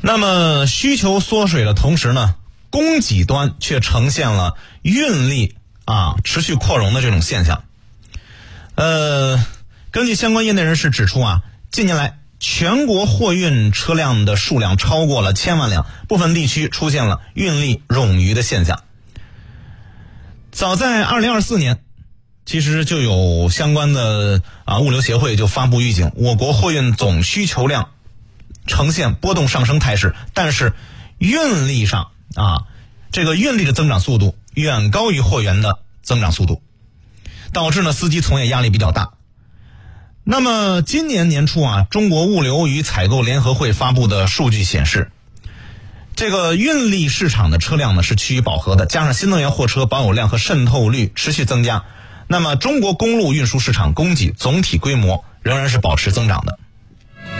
那么需求缩水的同时呢，供给端却呈现了运力持续扩容的这种现象。根据相关业内人士指出近年来全国货运车辆的数量超过了1000万辆，部分地区出现了运力冗余的现象。早在2024年，其实就有相关的物流协会就发布预警，我国货运总需求量呈现波动上升态势，但是运力上这个运力的增长速度远高于货源的增长速度，导致呢司机从业压力比较大。那么今年年初中国物流与采购联合会发布的数据显示，这个运力市场的车辆呢是趋于饱和的，加上新能源货车保有量和渗透率持续增加，那么中国公路运输市场供给总体规模仍然是保持增长的。